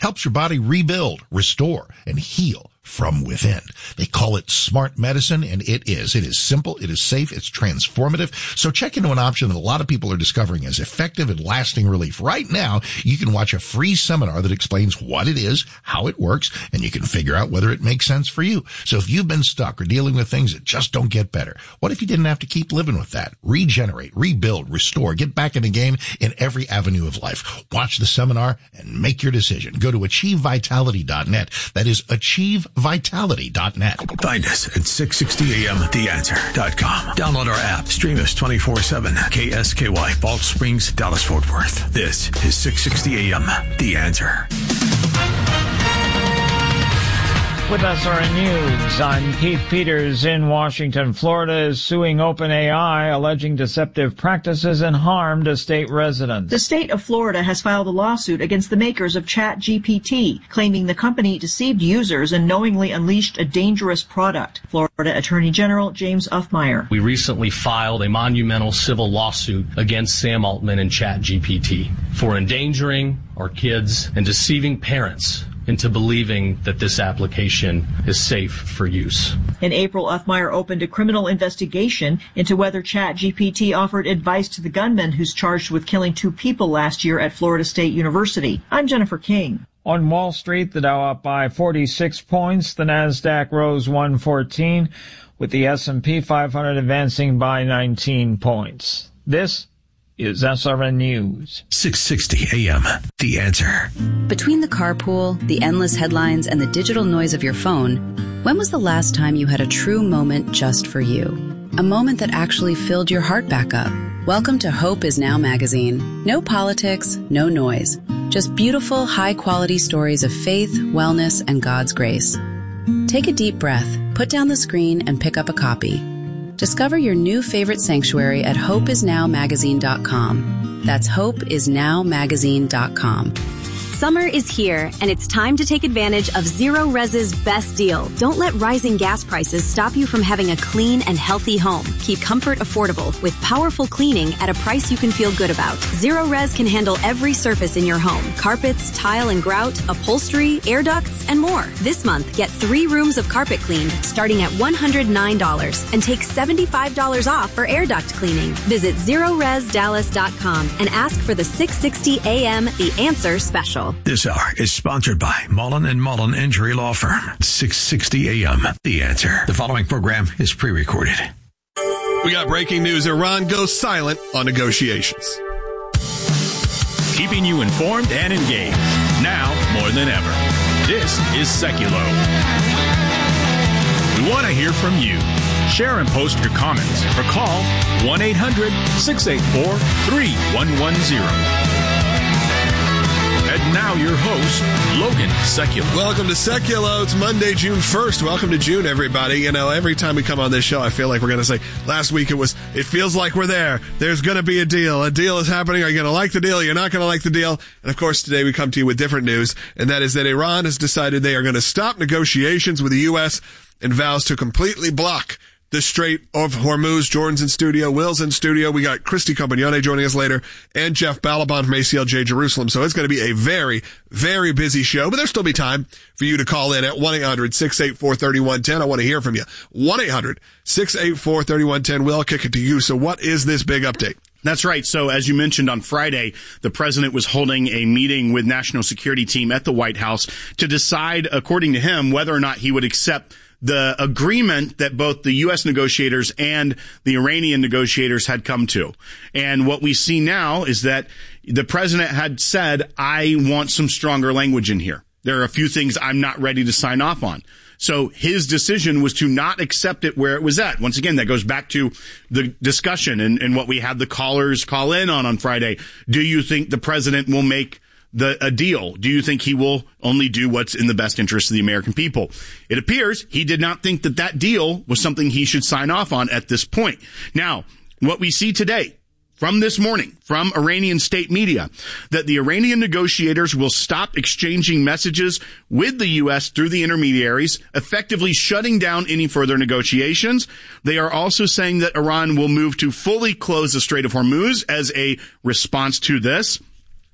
helps your body rebuild, restore, and heal from within. They call it smart medicine, and it is. It is simple, it is safe, it's transformative. So check into an option that a lot of people are discovering as effective and lasting relief. Right now, you can watch a free seminar that explains what it is, how it works, and you can figure out whether it makes sense for you. So if you've been stuck or dealing with things that just don't get better, what if you didn't have to keep living with that? Regenerate, rebuild, restore, get back in the game in every avenue of life. Watch the seminar and make your decision. Go to achievevitality.net. That is achievevitality.net. Find us at 660amtheanswer.com. Download our app. Stream us 24/7. KSKY, Balch Springs, Dallas, Fort Worth. This is 660 AM, The Answer. With SRN News, I'm Keith Peters in Washington. Florida is suing OpenAI, alleging deceptive practices and harm to state residents. The state of Florida has filed a lawsuit against the makers of ChatGPT, claiming the company deceived users and knowingly unleashed a dangerous product. Florida Attorney General James Uffmeyer. We recently filed a monumental civil lawsuit against Sam Altman and ChatGPT for endangering our kids and deceiving parents into believing that this application is safe for use. In April, Uffmeyer opened a criminal investigation into whether ChatGPT offered advice to the gunman who's charged with killing 2 people last year at Florida State University. I'm Jennifer King. On Wall Street, the Dow up by 46 points. The Nasdaq rose 114, with the S&P 500 advancing by 19 points. This is SRN News. 660 AM, The Answer. Between the carpool, the endless headlines, and the digital noise of your phone, when was the last time you had a true moment just for you? A moment that actually filled your heart back up. Welcome to Hope Is Now magazine. No politics, no noise. Just beautiful, high-quality stories of faith, wellness, and God's grace. Take a deep breath, put down the screen, and pick up a copy. Discover your new favorite sanctuary at hopeisnowmagazine.com. That's hopeisnowmagazine.com. Summer is here, and it's time to take advantage of Zero Res's best deal. Don't let rising gas prices stop you from having a clean and healthy home. Keep comfort affordable with powerful cleaning at a price you can feel good about. Zero Res can handle every surface in your home. Carpets, tile and grout, upholstery, air ducts, and more. This month, get 3 rooms of carpet cleaned starting at $109 and take $75 off for air duct cleaning. Visit ZeroResDallas.com and ask for the 660 AM The Answer special. This hour is sponsored by Mullen & Mullen Injury Law Firm. 660 AM, The Answer. The following program is pre-recorded. We got breaking news. Iran goes silent on negotiations. Keeping you informed and engaged. Now more than ever. This is Seculo. We want to hear from you. Share and post your comments or call 1-800-684-3110. And now your host, Logan Seculo. Welcome to Seculo. It's Monday, June 1st. Welcome to June, everybody. You know, every time we come on this show, I feel like we're going to say, last week it feels like we're there. There's going to be a deal. A deal is happening. Are you going to like the deal? You're not going to like the deal. And of course, today we come to you with different news, and that is that Iran has decided they are going to stop negotiations with the U.S. and vows to completely block the Strait of Hormuz. Jordan's in studio. Will's in studio. We got Christy Compagnone joining us later and Jeff Balaban from ACLJ Jerusalem. So it's going to be a very, very busy show, but there'll still be time for you to call in at 1-800-684-3110. I want to hear from you. 1-800-684-3110. Will, I'll kick it to you. So what is this big update? That's right. So as you mentioned on Friday, the president was holding a meeting with National Security Team at the White House to decide, according to him, whether or not he would accept the agreement that both the U.S. negotiators and the Iranian negotiators had come to. And what we see now is that the president had said, I want some stronger language in here. There are a few things I'm not ready to sign off on. So his decision was to not accept it where it was at. Once again, that goes back to the discussion and what we had the callers call in on Friday. Do you think the president will make a deal? Do you think he will only do what's in the best interest of the American people? It appears he did not think that deal was something he should sign off on at this point. Now, what we see today from this morning from Iranian state media, that the Iranian negotiators will stop exchanging messages with the U.S. through the intermediaries, effectively shutting down any further negotiations. They are also saying that Iran will move to fully close the Strait of Hormuz as a response to this.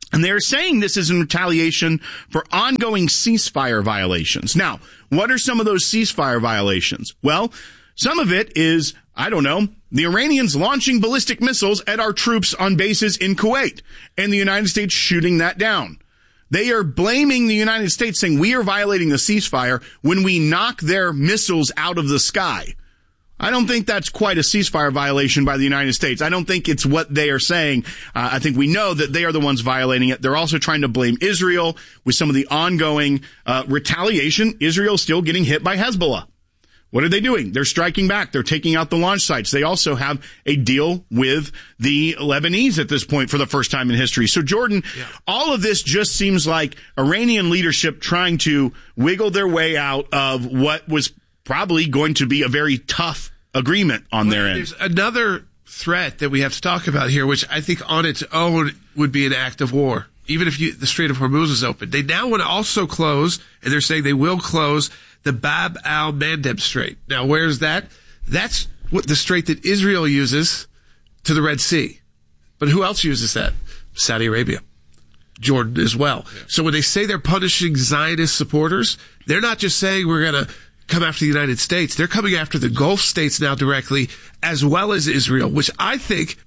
And they're saying this is in retaliation for ongoing ceasefire violations. Now, what are some of those ceasefire violations? Well, some of it is, I don't know, the Iranians launching ballistic missiles at our troops on bases in Kuwait and the United States shooting that down. They are blaming the United States, saying we are violating the ceasefire when we knock their missiles out of the sky. I don't think that's quite a ceasefire violation by the United States. I don't think it's what they are saying. I think we know that they are the ones violating it. They're also trying to blame Israel with some of the ongoing retaliation. Israel's still getting hit by Hezbollah. What are they doing? They're striking back. They're taking out the launch sites. They also have a deal with the Lebanese at this point for the first time in history. So, Jordan, all of this just seems like Iranian leadership trying to wiggle their way out of what was probably going to be a very tough agreement on their end. There's another threat that we have to talk about here, which I think on its own would be an act of war, even if the Strait of Hormuz is open. They now want to also close, and they're saying they will close, the Bab al-Mandeb Strait. Now, where's that? That's what the strait that Israel uses to the Red Sea. But who else uses that? Saudi Arabia. Jordan as well. Yeah. So when they say they're punishing Zionist supporters, they're not just saying we're going to come after the United States. They're coming after the Gulf states now directly, as well as Israel, which I think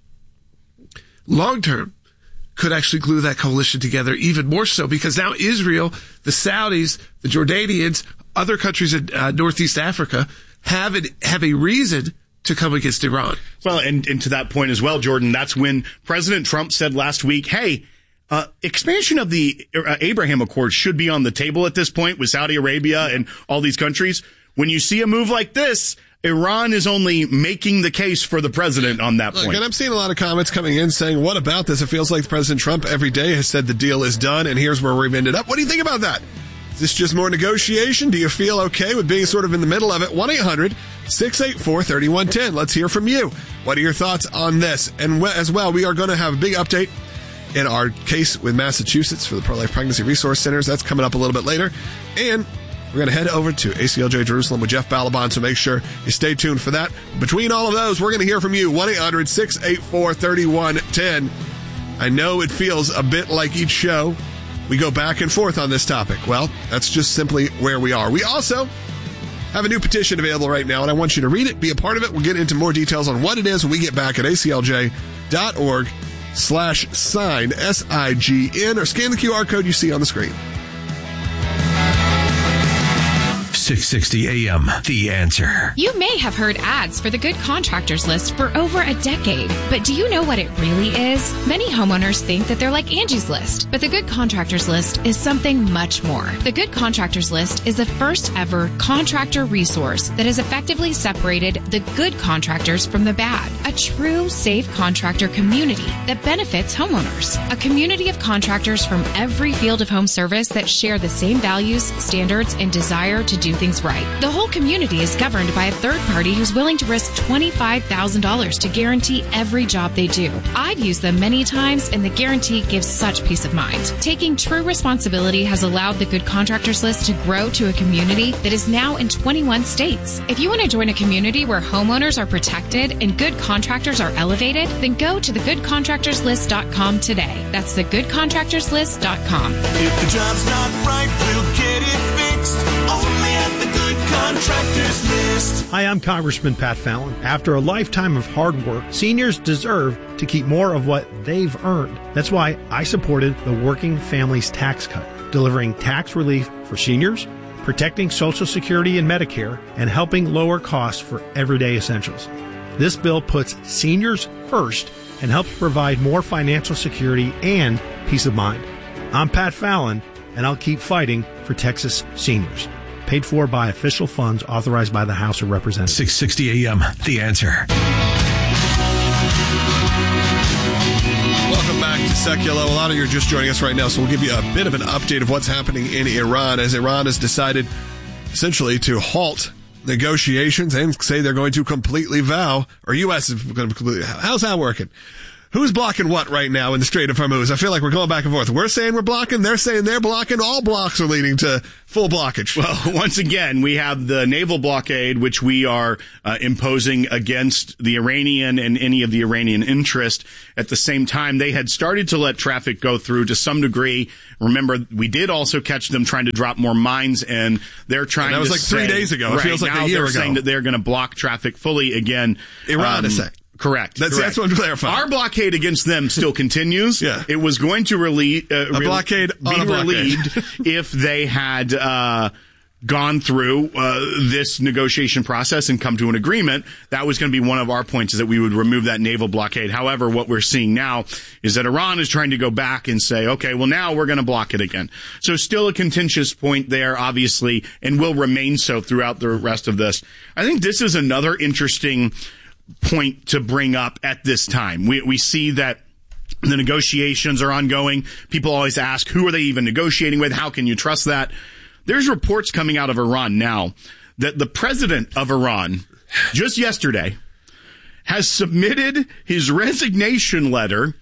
long-term could actually glue that coalition together even more so, because now Israel, the Saudis, the Jordanians, other countries in Northeast Africa have a reason to come against Iran. Well, and to that point as well, Jordan, that's when President Trump said last week, hey, expansion of the Abraham Accords should be on the table at this point with Saudi Arabia and all these countries. When you see a move like this, Iran is only making the case for the president on that point. And I'm seeing a lot of comments coming in saying, what about this? It feels like President Trump every day has said the deal is done, and here's where we've ended up. What do you think about that? Is this just more negotiation? Do you feel okay with being sort of in the middle of it? 1-800-684-3110. Let's hear from you. What are your thoughts on this? And as well, we are going to have a big update in our case with Massachusetts for the Pro-Life Pregnancy Resource Centers. That's coming up a little bit later. And we're going to head over to ACLJ Jerusalem with Jeff Balaban, so make sure you stay tuned for that. Between all of those, we're going to hear from you. 1-800-684-3110. I know it feels a bit like each show we go back and forth on this topic. Well, that's just simply where we are. We also have a new petition available right now, and I want you to read it, be a part of it. We'll get into more details on what it is when we get back at aclj.org/sign, SIGN, or scan the QR code you see on the screen. 660 AM, The Answer. You may have heard ads for the Good Contractors List for over a decade, but do you know what it really is? Many homeowners think that they're like Angie's List, but the Good Contractors List is something much more. The Good Contractors List is the first ever contractor resource that has effectively separated the good contractors from the bad. A true safe contractor community that benefits homeowners. A community of contractors from every field of home service that share the same values, standards, and desire to do things right. The whole community is governed by a third party who's willing to risk $25,000 to guarantee every job they do. I've used them many times, and the guarantee gives such peace of mind. Taking true responsibility has allowed the Good Contractors List to grow to a community that is now in 21 states. If you want to join a community where homeowners are protected and good contractors are elevated, then go to thegoodcontractorslist.com today. That's thegoodcontractorslist.com. If the job's not right, we'll get it fixed. Only at the Good Contractors List. Hi, I'm Congressman Pat Fallon. After a lifetime of hard work, seniors deserve to keep more of what they've earned. That's why I supported the Working Families Tax Cut, delivering tax relief for seniors, protecting Social Security and Medicare, and helping lower costs for everyday essentials. This bill puts seniors first and helps provide more financial security and peace of mind. I'm Pat Fallon, and I'll keep fighting for Texas seniors. Paid for by official funds authorized by the House of Representatives. 660 AM, The Answer. Welcome back to Seculo. A lot of you are just joining us right now, so we'll give you a bit of an update of what's happening in Iran, as Iran has decided essentially to halt negotiations and say they're going to completely vow, or U.S. is going to completely, how's that working? Who's blocking what right now in the Strait of Hormuz? I feel like we're going back and forth. We're saying we're blocking. They're saying they're blocking. All blocks are leading to full blockage. Well, once again, we have the naval blockade, which we are imposing against the Iranian and any of the Iranian interest. At the same time, they had started to let traffic go through to some degree. Remember, we did also catch them trying to drop more mines, and they're trying to that was like 3 days ago. It feels like a year ago. Saying that they're going to block traffic fully again. Iran is saying. Correct. That's what I'm clarifying. Our blockade against them still continues. Yeah. It was going to relieved if they had gone through this negotiation process and come to an agreement. That was going to be one of our points, is that we would remove that naval blockade. However, what we're seeing now is that Iran is trying to go back and say, okay, well, now we're going to block it again. So still a contentious point there, obviously, and will remain so throughout the rest of this. I think this is another interesting point to bring up at this time. We see that the negotiations are ongoing. People always ask, who are they even negotiating with? How can you trust that? There's reports coming out of Iran now that the president of Iran, just yesterday, has submitted his resignation letter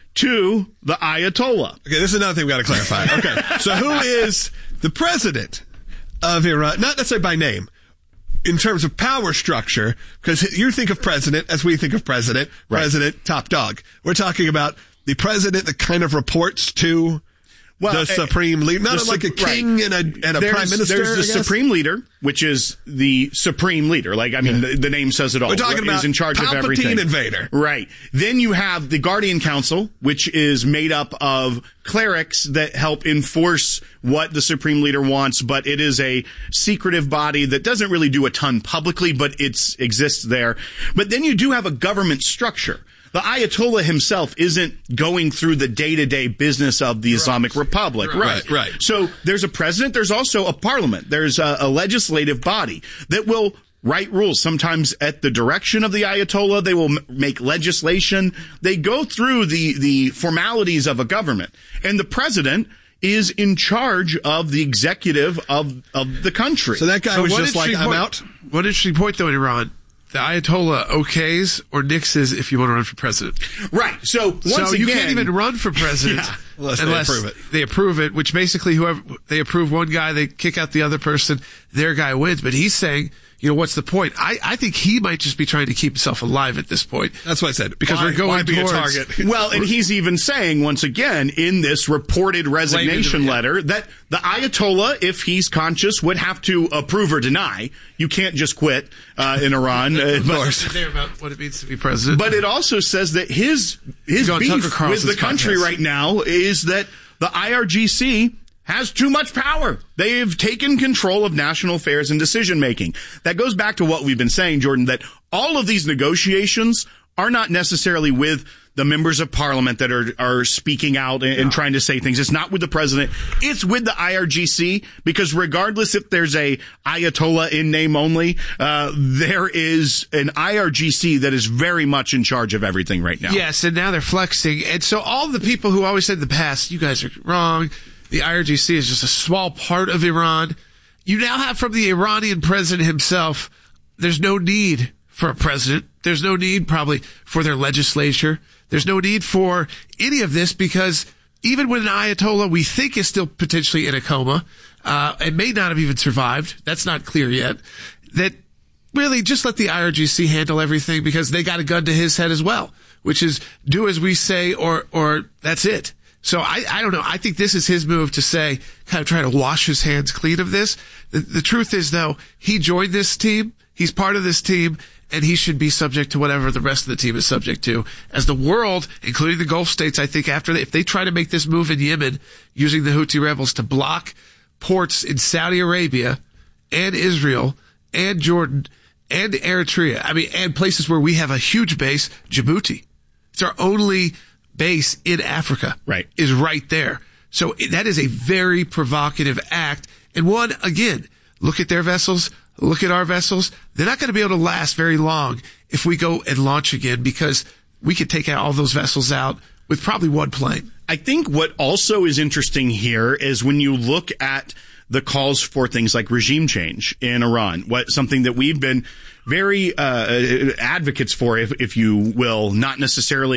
to the Ayatollah. Okay, this is another thing we got to clarify. Okay, so who is the president of Iran? Not necessarily by name. In terms of power structure, because you think of president as we think of president, right. President, top dog. We're talking about the president that kind of reports to the supreme leader, not like a king and a prime minister. There's the supreme leader, which is the supreme leader. Like, I mean, the name says it all. We're talking about is in charge of everything. Palpatine and Vader. Right. Then you have the Guardian Council, which is made up of clerics that help enforce what the supreme leader wants, but it is a secretive body that doesn't really do a ton publicly, but it exists there. But then you do have a government structure. The Ayatollah himself isn't going through the day-to-day business of the Islamic Republic. Right. So there's a president. There's also a parliament. There's a legislative body that will write rules. Sometimes at the direction of the Ayatollah, they will make legislation. They go through the formalities of a government. And the president is in charge of the executive of the country. So that guy was just like, I'm out? One interesting point, though, in Iran. The Ayatollah okays or nixes if you want to run for president. Right. So once you again, can't even run for president unless they approve it, which basically whoever they approve one guy, they kick out the other person, their guy wins. But he's saying, you know, what's the point? I think he might just be trying to keep himself alive at this point. That's what I said. Because we're going towards a target. Well, and he's even saying, once again, in this reported resignation letter, that the Ayatollah, if he's conscious, would have to approve or deny. You can't just quit in Iran. Of course. There about what it means to be president. But it also says that his beef with the country right now is that the IRGC has too much power. They've taken control of national affairs and decision making. That goes back to what we've been saying, Jordan, that all of these negotiations are not necessarily with the members of parliament that are speaking out and trying to say things. It's not with the president. It's with the IRGC, because regardless if there's a Ayatollah in name only, there is an IRGC that is very much in charge of everything right now. Yes, and now they're flexing. And so all the people who always said in the past, you guys are wrong, the IRGC is just a small part of Iran. You now have from the Iranian president himself, there's no need for a president. There's no need probably for their legislature. There's no need for any of this, because even when an Ayatollah we think is still potentially in a coma, and may not have even survived, that's not clear yet, that really just let the IRGC handle everything, because they got a gun to his head as well, which is do as we say or that's it. So I don't know. I think this is his move to say, kind of try to wash his hands clean of this. The truth is, though, he joined this team. He's part of this team, and he should be subject to whatever the rest of the team is subject to. As the world, including the Gulf states, I think if they try to make this move in Yemen using the Houthi rebels to block ports in Saudi Arabia and Israel and Jordan and Eritrea, and places where we have a huge base, Djibouti. It's our only base in Africa, right, is right there. So that is a very provocative act. And one, again, look at their vessels, look at our vessels. They're not going to be able to last very long if we go and launch again, because we could take all those vessels out with probably one plane. I think what also is interesting here is when you look at the calls for things like regime change in Iran, something that we've been very advocates for, if you will, not necessarily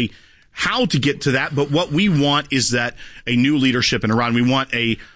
how to get to that, but what we want is that a new leadership in Iran. We want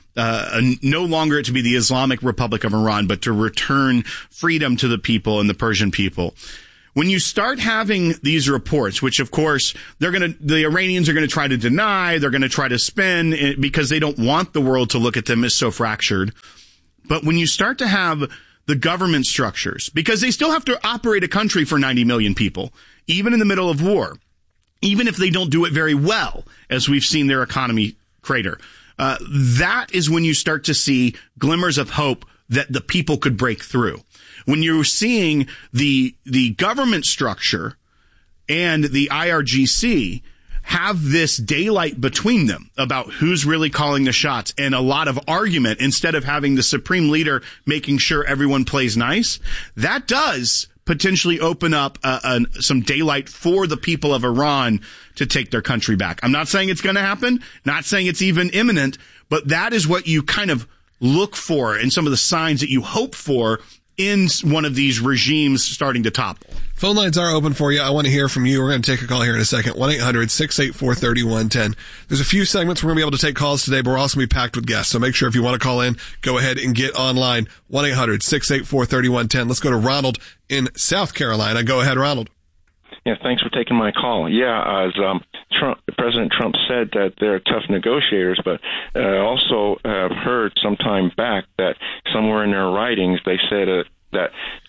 no longer it to be the Islamic Republic of Iran, but to return freedom to the people and the Persian people. When you start having these reports, which of course the Iranians are going to try to deny, they're going to try to spin because they don't want the world to look at them as so fractured. But when you start to have the government structures, because they still have to operate a country for 90 million people, even in the middle of war, even if they don't do it very well, as we've seen their economy crater, that is when you start to see glimmers of hope that the people could break through. When you're seeing the government structure and the IRGC have this daylight between them about who's really calling the shots and a lot of argument instead of having the supreme leader making sure everyone plays nice, that does potentially open up some daylight for the people of Iran to take their country back. I'm not saying it's going to happen, not saying it's even imminent, but that is what you kind of look for and some of the signs that you hope for in one of these regimes starting to topple. Phone lines are open for you. I want to hear from you. We're going to take a call here in a second. 1-800-684-3110. There's a few segments we're going to be able to take calls today, but we're also going to be packed with guests. So make sure if you want to call in, go ahead and get online. 1-800-684-3110. Let's go to Ronald in South Carolina. Go ahead, Ronald. Yeah, thanks for taking my call. Yeah, as President Trump said that they're tough negotiators, but I also have heard some time back that somewhere in their writings they said that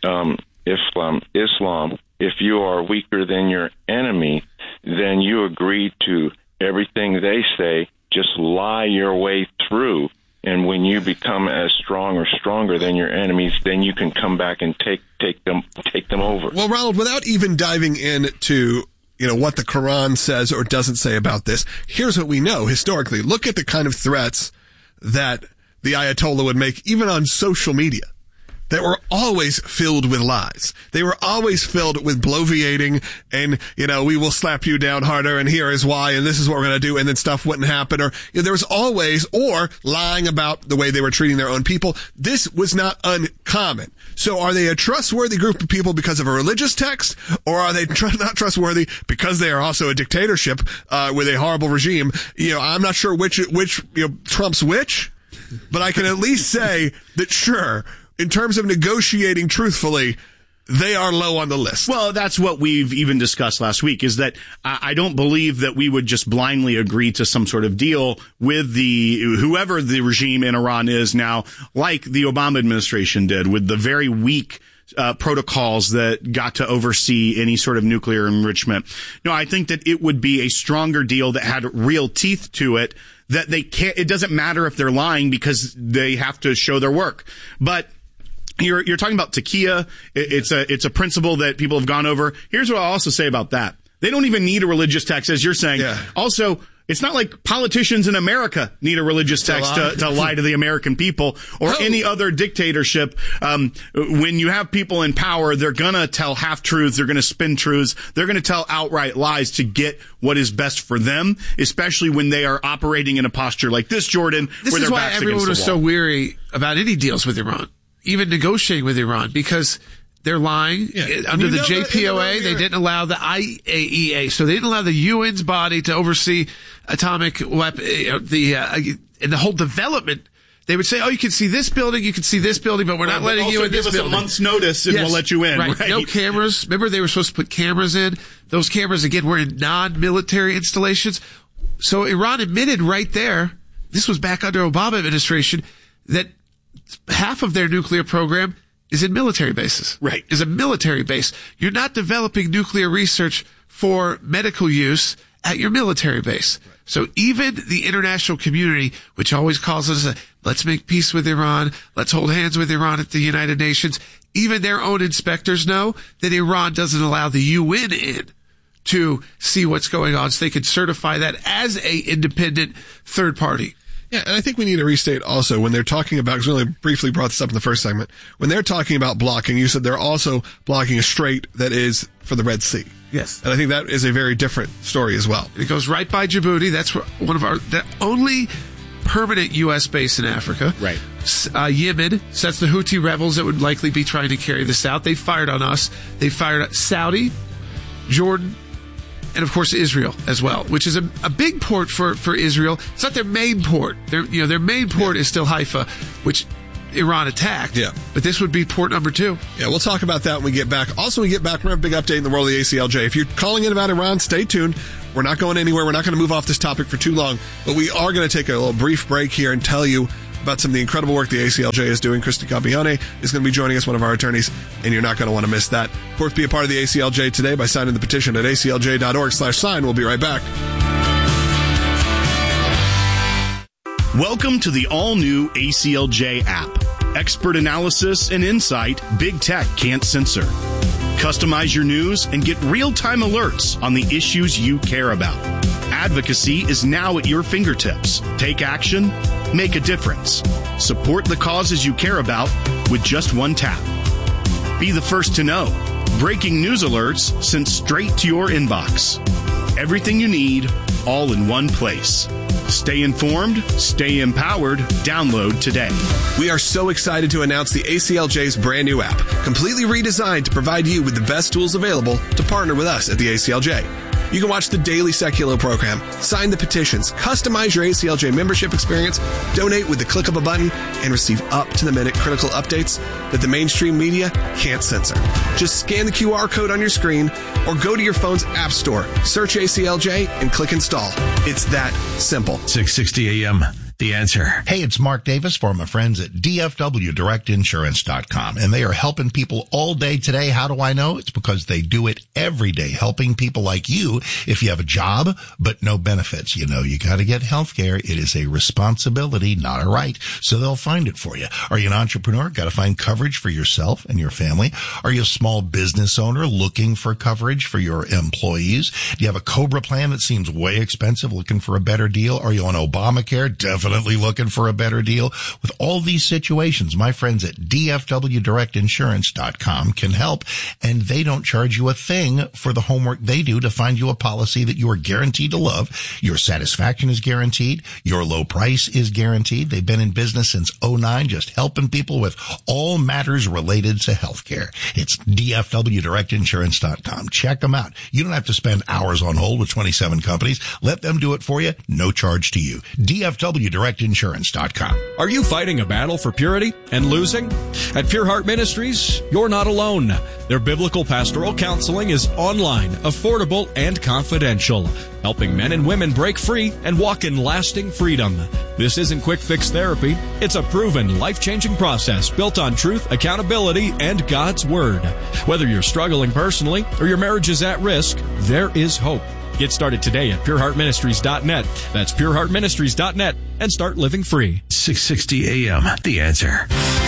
if Islam, if you are weaker than your enemy, then you agree to everything they say, just lie your way through. And when you become as strong or stronger than your enemies, then you can come back and take them over. Well, Ronald, without even diving into what the Quran says or doesn't say about this, here's what we know historically. Look at the kind of threats that the Ayatollah would make, even on social media. They were always filled with lies. They were always filled with bloviating and, we will slap you down harder and here is why and this is what we're going to do and then stuff wouldn't happen or there was always, or lying about the way they were treating their own people. This was not uncommon. So are they a trustworthy group of people because of a religious text or are they not trustworthy because they are also a dictatorship, with a horrible regime? I'm not sure which trumps which, but I can at least say that sure, in terms of negotiating truthfully, they are low on the list. Well, that's what we've even discussed last week, is that I don't believe that we would just blindly agree to some sort of deal with whoever the regime in Iran is now, like the Obama administration did with the very weak protocols that got to oversee any sort of nuclear enrichment. No, I think that it would be a stronger deal that had real teeth to it, that they can't, it doesn't matter if they're lying because they have to show their work. But you're talking about taqiyya. It's a principle that people have gone over. Here's what I'll also say about that. They don't even need a religious text, as you're saying. Yeah. Also, it's not like politicians in America need a religious text to lie to the American people or any other dictatorship. When you have people in power, they're going to tell half-truths. They're going to spin truths. They're going to tell outright lies to get what is best for them, especially when they are operating in a posture like this, Jordan, where their backs against the wall. This is why everyone was so weary about any deals with Iran, even negotiating with Iran, because they're lying. Under the JPOA, they didn't allow the IAEA, so they didn't allow the UN's body to oversee atomic weapon, and the whole development. They would say, you can see this building, you can see this building, but we're not letting you in this building. Give us a month's notice and we'll let you in. Right. No cameras. Remember, they were supposed to put cameras in. Those cameras, again, were in non-military installations. So Iran admitted right there, this was back under Obama administration, that half of their nuclear program is in military bases. Right. Is a military base. You're not developing nuclear research for medical use at your military base. Right. So even the international community, which always calls us, let's make peace with Iran, let's hold hands with Iran at the United Nations, even their own inspectors know that Iran doesn't allow the UN in to see what's going on, so they can certify that as a independent third party. Yeah, and I think we need to restate also when they're talking about, because we only briefly brought this up in the first segment, when they're talking about blocking, you said they're also blocking a strait that is for the Red Sea. Yes. And I think that is a very different story as well. It goes right by Djibouti. That's one of the only permanent U.S. base in Africa. Right. Yemen, so that's the Houthi rebels that would likely be trying to carry this out. They fired on us. They fired at Saudi, Jordan, and of course Israel as well, which is a big port for Israel. It's not their main port. Their main port is still Haifa, which Iran attacked. Yeah. But this would be port number 2. Yeah, we'll talk about that when we get back. Also, when we get back, we're going to have a big update in the world of the ACLJ. If you're calling in about Iran, stay tuned. We're not going anywhere. We're not going to move off this topic for too long, but we are going to take a little brief break here and tell you about some of the incredible work the ACLJ is doing. Christy Campione is going to be joining us, one of our attorneys, and you're not going to want to miss that. Of course, be a part of the ACLJ today by signing the petition at aclj.org/sign. We'll be right back. Welcome to the all-new ACLJ app. Expert analysis and insight big tech can't censor. Customize your news and get real-time alerts on the issues you care about. Advocacy is now at your fingertips. Take action, make a difference. Support the causes you care about with just one tap. Be the first to know. Breaking news alerts sent straight to your inbox. Everything you need, all in one place. Stay informed, stay empowered. Download today. We are so excited to announce the ACLJ's brand new app, completely redesigned to provide you with the best tools available to partner with us at the ACLJ. You can watch the daily Seculo program, sign the petitions, customize your ACLJ membership experience, donate with the click of a button, and receive up-to-the-minute critical updates that the mainstream media can't censor. Just scan the QR code on your screen or go to your phone's app store, search ACLJ, and click install. It's that simple. 660 AM. The Answer. Hey, it's Mark Davis for my friends at DFWDirectInsurance.com, and they are helping people all day today. How do I know? It's because they do it every day, helping people like you. If you have a job but no benefits, you got to get health care. It is a responsibility, not a right, so they'll find it for you. Are you an entrepreneur? Got to find coverage for yourself and your family. Are you a small business owner looking for coverage for your employees? Do you have a COBRA plan that seems way expensive, looking for a better deal? Are you on Obamacare? Definitely looking for a better deal. With all these situations, my friends at DFWDirectInsurance.com can help, and they don't charge you a thing for the homework they do to find you a policy that you are guaranteed to love. Your satisfaction is guaranteed. Your low price is guaranteed. They've been in business since 2009, just helping people with all matters related to healthcare. It's DFWDirectInsurance.com. Check them out. You don't have to spend hours on hold with 27 companies. Let them do it for you. No charge to you. DFWDirectInsurance.com. Are you fighting a battle for purity and losing? At Pure Heart Ministries, you're not alone. Their biblical pastoral counseling is online, affordable, and confidential, helping men and women break free and walk in lasting freedom. This isn't quick fix therapy. It's a proven, life-changing process built on truth, accountability, and God's Word. Whether you're struggling personally or your marriage is at risk, there is hope. Get started today at pureheartministries.net. That's pureheartministries.net and start living free. 660 AM. The Answer.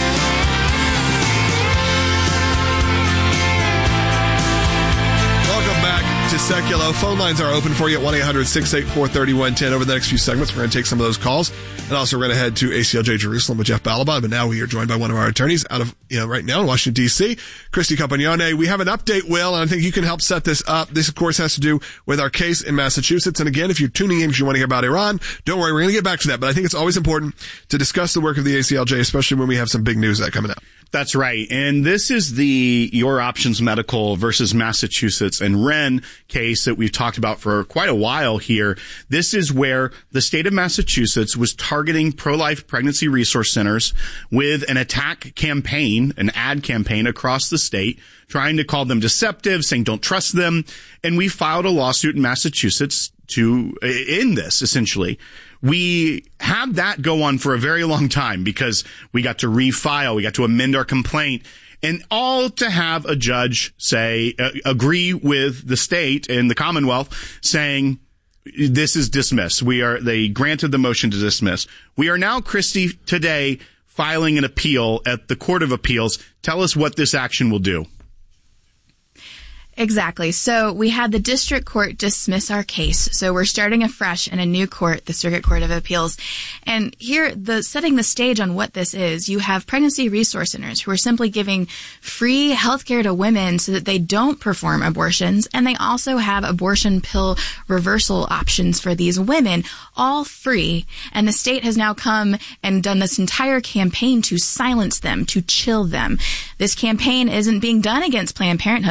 Welcome back to Seculo. Phone lines are open for you at 1-800-684-3110. Over the next few segments, we're going to take some of those calls. And also, we're going to head to ACLJ Jerusalem with Jeff Balaban. But now we are joined by one of our attorneys out of, right now in Washington, D.C., Christy Campione. We have an update, Will, and I think you can help set this up. This, of course, has to do with our case in Massachusetts. And again, if you're tuning in because you want to hear about Iran, don't worry, we're going to get back to that. But I think it's always important to discuss the work of the ACLJ, especially when we have some big news coming out. That's right. And this is the Your Options Medical versus Massachusetts and Wren case that we've talked about for quite a while here. This is where the state of Massachusetts was targeting pro-life pregnancy resource centers with an attack campaign, an ad campaign across the state, trying to call them deceptive, saying don't trust them. And we filed a lawsuit in Massachusetts to end this, essentially. We had that go on for a very long time because we got to refile, we got to amend our complaint, and all to have a judge say, agree with the state and the Commonwealth saying this is dismissed. They granted the motion to dismiss. We are now, Christy, today filing an appeal at the Court of Appeals. Tell us what this action will do. Exactly. So we had the district court dismiss our case. So we're starting afresh in a new court, the Circuit Court of Appeals. And here, setting the stage on what this is, you have pregnancy resource centers who are simply giving free healthcare to women so that they don't perform abortions. And they also have abortion pill reversal options for these women, all free. And the state has now come and done this entire campaign to silence them, to chill them. This campaign isn't being done against Planned Parenthood.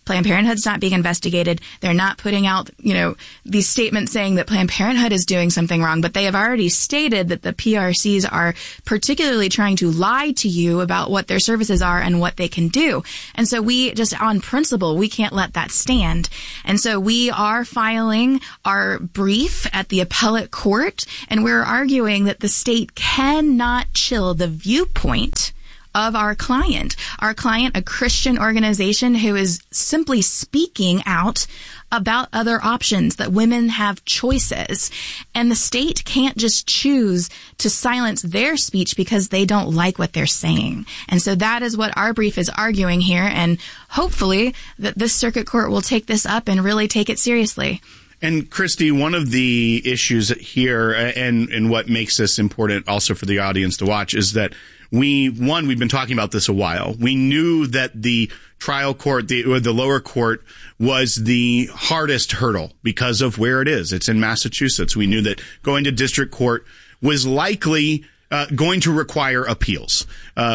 Planned Parenthood's not being investigated. They're not putting out, these statements saying that Planned Parenthood is doing something wrong, but they have already stated that the PRCs are particularly trying to lie to you about what their services are and what they can do. And so we just, on principle, we can't let that stand. And so we are filing our brief at the appellate court, and we're arguing that the state cannot chill the viewpoint of our client, a Christian organization who is simply speaking out about other options, that women have choices. And the state can't just choose to silence their speech because they don't like what they're saying. And so that is what our brief is arguing here. And hopefully that this circuit court will take this up and really take it seriously. And Christy, one of the issues here, and what makes this important also for the audience to watch, is that we've been talking about this a while. We knew that the trial court, the lower court, was the hardest hurdle because of where it is. It's in Massachusetts. We knew that going to district court was likely going to require appeals.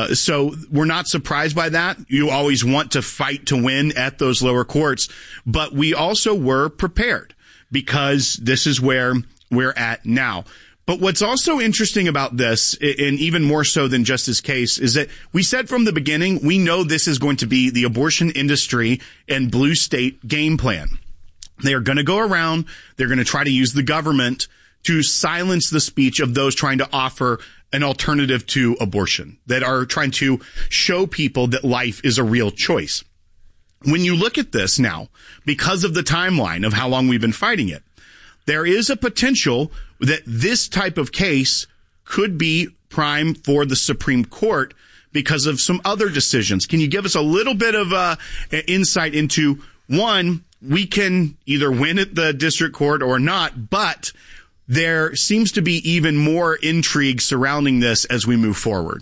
So we're not surprised by that. You always want to fight to win at those lower courts, but we also were prepared because this is where we're at now. But what's also interesting about this, and even more so than just this case, is that we said from the beginning, we know this is going to be the abortion industry and blue state game plan. They are going to go around, they're going to try to use the government to silence the speech of those trying to offer an alternative to abortion, that are trying to show people that life is a real choice. When you look at this now, because of the timeline of how long we've been fighting it, there is a potential that this type of case could be prime for the Supreme Court because of some other decisions. Can you give us a little bit of insight into, one, we can either win at the district court or not, but there seems to be even more intrigue surrounding this as we move forward.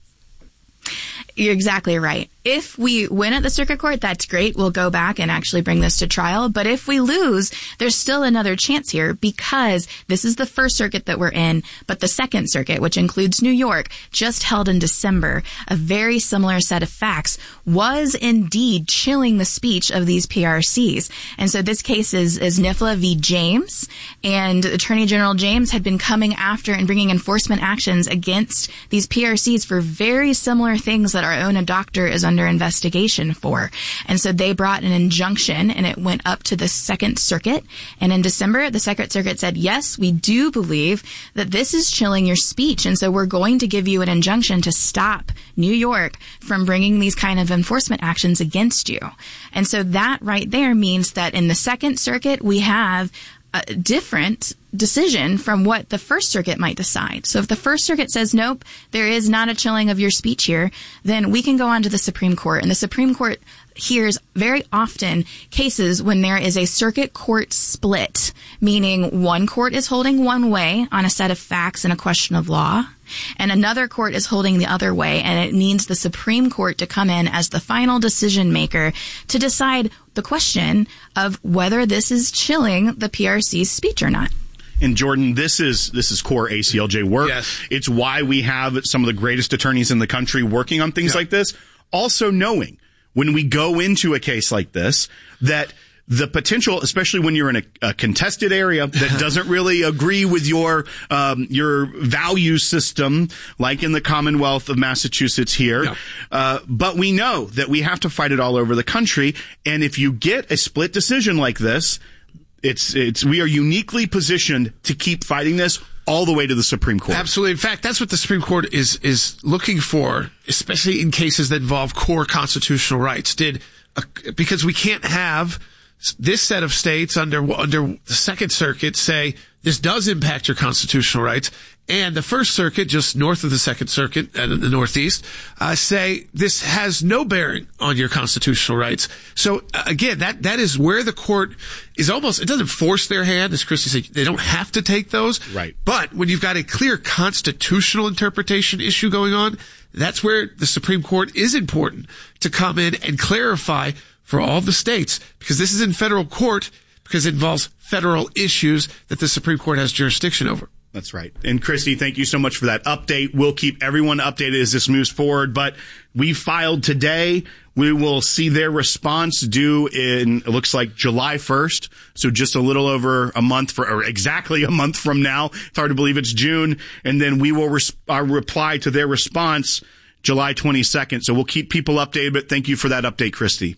You're exactly right. If we win at the circuit court, that's great. We'll go back and actually bring this to trial. But if we lose, there's still another chance here because this is the First Circuit that we're in, but the Second Circuit, which includes New York, just held in December, a very similar set of facts, was indeed chilling the speech of these PRCs. And so this case is NIFLA v. James, and Attorney General James had been coming after and bringing enforcement actions against these PRCs for very similar things that our own doctor is under investigation for. And so they brought an injunction and it went up to the Second Circuit. And in December, the Second Circuit said, yes, we do believe that this is chilling your speech. And so we're going to give you an injunction to stop New York from bringing these kind of enforcement actions against you. And so that right there means that in the Second Circuit, we have a different decision from what the First Circuit might decide. So if the First Circuit says, nope, there is not a chilling of your speech here, then we can go on to the Supreme Court. And the Supreme Court hears very often cases when there is a circuit court split, meaning one court is holding one way on a set of facts and a question of law, and another court is holding the other way, and it needs the Supreme Court to come in as the final decision maker to decide the question of whether this is chilling the PRC's speech or not. And Jordan, this is core ACLJ work. Yes. It's why we have some of the greatest attorneys in the country working on things like this. Also knowing when we go into a case like this that the potential, especially when you're in a contested area that doesn't really agree with your value system, like in the Commonwealth of Massachusetts here. Yeah. But we know that we have to fight it all over the country. And if you get a split decision like this, we are uniquely positioned to keep fighting this all the way to the Supreme Court. Absolutely. In fact, that's what the Supreme Court is looking for, especially in cases that involve core constitutional rights. Because we can't have this set of states under the Second Circuit say this does impact your constitutional rights, and the First Circuit, just north of the Second Circuit and the Northeast, say this has no bearing on your constitutional rights. So again, that is where the court is almost, it doesn't force their hand, as Christy said, they don't have to take those. Right. But when you've got a clear constitutional interpretation issue going on, that's where the Supreme Court is important to come in and clarify for all the states, because this is in federal court, because it involves federal issues that the Supreme Court has jurisdiction over. That's right. And Christy, thank you so much for that update. We'll keep everyone updated as this moves forward, but we filed today. We will see their response due in, it looks like July 1st. So just a little over a month or exactly a month from now. It's hard to believe it's June. And then we will reply to their response July 22nd. So we'll keep people updated, but thank you for that update, Christy.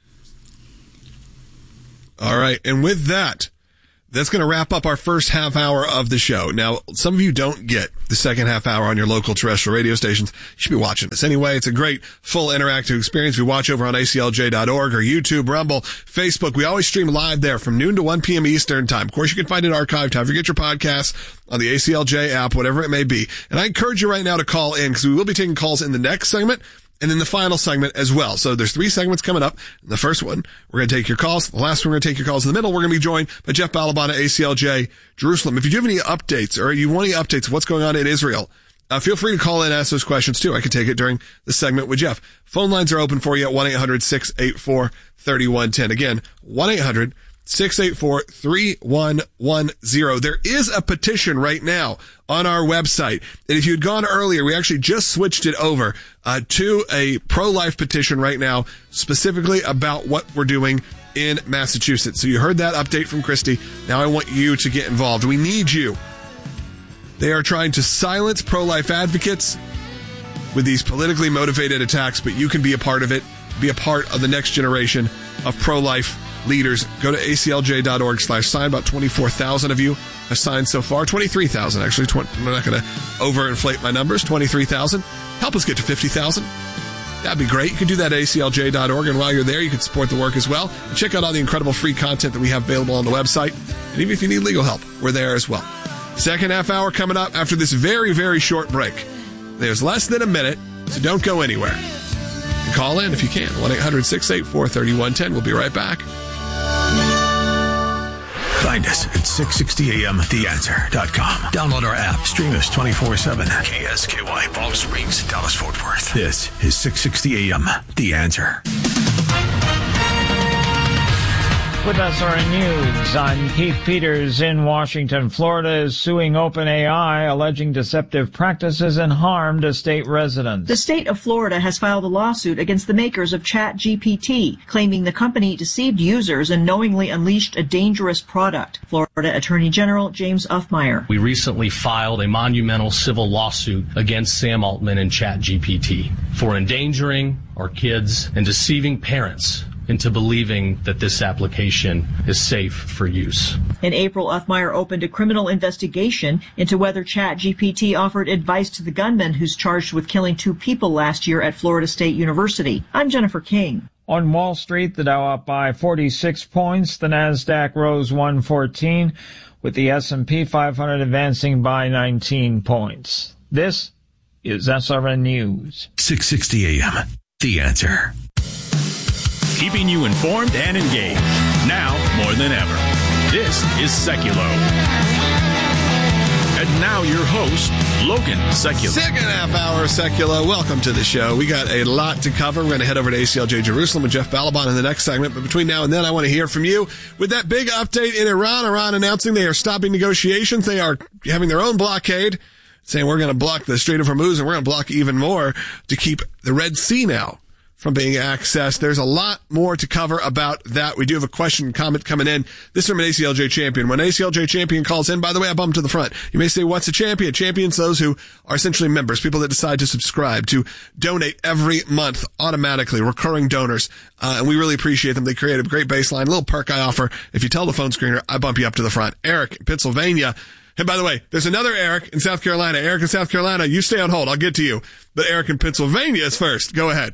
All right. And with that, that's going to wrap up our first half hour of the show. Now, some of you don't get the second half hour on your local terrestrial radio stations. You should be watching this anyway. It's a great full interactive experience. We watch over on aclj.org or YouTube, Rumble, Facebook. We always stream live there from noon to 1 p.m. Eastern time. Of course, you can find it archived however you get your podcasts on the ACLJ app, whatever it may be. And I encourage you right now to call in because we will be taking calls in the next segment and then the final segment as well. So there's 3 segments coming up. In the first one, we're going to take your calls. The last one, we're going to take your calls. In the middle, we're going to be joined by Jeff Balaban at ACLJ Jerusalem. If you do have any updates or you want any updates of what's going on in Israel, feel free to call in and ask those questions too. I can take it during the segment with Jeff. Phone lines are open for you at 1-800-684-3110. Again, 1-800-684-3110. There is a petition right now on our website. And if you had gone earlier, we actually just switched it over to a pro-life petition right now, specifically about what we're doing in Massachusetts. So you heard that update from Christy. Now I want you to get involved. We need you. They are trying to silence pro-life advocates with these politically motivated attacks, but you can be a part of it, be a part of the next generation of pro-life leaders. Go to aclj.org/sign. About 24,000 of you have signed so far. 23,000, actually. I'm not going to overinflate my numbers. 23,000. Help us get to 50,000. That'd be great. You can do that at aclj.org. And while you're there, you can support the work as well. And check out all the incredible free content that we have available on the website. And even if you need legal help, we're there as well. Second half hour coming up after this very, very short break. There's less than a minute, so don't go anywhere. And call in if you can. 1-800-684-3110. We'll be right back. Find us at 660amtheanswer.com. Download our app. Stream us 24/7. KSKY, Palm Springs, Dallas, Fort Worth. This is 660 AM, The Answer. With SRN News, I'm Keith Peters in Washington. Florida is suing OpenAI, alleging deceptive practices and harm to state residents. The state of Florida has filed a lawsuit against the makers of ChatGPT, claiming the company deceived users and knowingly unleashed a dangerous product. Florida Attorney General James Uffmeyer. We recently filed a monumental civil lawsuit against Sam Altman and ChatGPT for endangering our kids and deceiving parents into believing that this application is safe for use. In April, Uffmeyer opened a criminal investigation into whether ChatGPT offered advice to the gunman who's charged with killing 2 people last year at Florida State University. I'm Jennifer King. On Wall Street, the Dow up by 46 points. The Nasdaq rose 114, with the S&P 500 advancing by 19 points. This is SRN News. 660 AM, The Answer. Keeping you informed and engaged. Now more than ever. This is Seculo. And now your host, Logan Seculo. Second half hour, Seculo. Welcome to the show. We got a lot to cover. We're going to head over to ACLJ Jerusalem with Jeff Balaban in the next segment. But between now and then, I want to hear from you with that big update in Iran. Iran announcing they are stopping negotiations. They are having their own blockade, saying we're going to block the Strait of Hormuz and we're going to block even more to keep the Red Sea now from being accessed. There's a lot more to cover about that. We do have a question and comment coming in. This is from an ACLJ champion. When an ACLJ champion calls in, by the way, I bump to the front. You may say, what's a champion? Champions, those who are essentially members, people that decide to subscribe, to donate every month automatically, recurring donors. And we really appreciate them. They create a great baseline, a little perk I offer. If you tell the phone screener, I bump you up to the front. Eric in Pennsylvania. And by the way, there's another Eric in South Carolina. Eric in South Carolina, you stay on hold. I'll get to you. But Eric in Pennsylvania is first. Go ahead.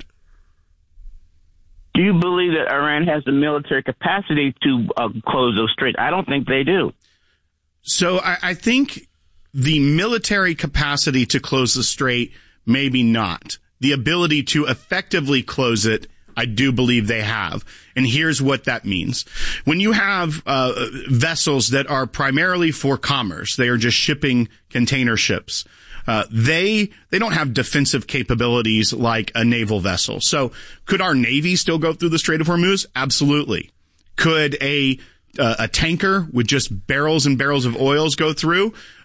Do you believe that Iran has the military capacity to close those straits? I don't think they do. So I think the military capacity to close the strait, maybe not. The ability to effectively close it, I do believe they have. And here's what that means. When you have vessels that are primarily for commerce, they are just shipping container ships. They don't have defensive capabilities like a naval vessel. So could our Navy still go through the Strait of Hormuz? Absolutely. Could a tanker with just barrels and barrels of oils go through?